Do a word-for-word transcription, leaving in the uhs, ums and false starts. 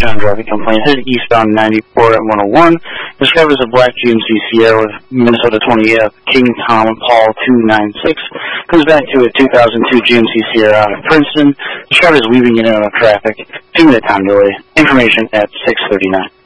information on driving complaint headed eastbound ninety-four at one oh one. Described as a black G M C Sierra with Minnesota twenty F King Tom Paul two nine six. Comes back to a two thousand two G M C Sierra out of Princeton. Described as weaving in and out of traffic. Two minute time delay. Information at six thirty-nine.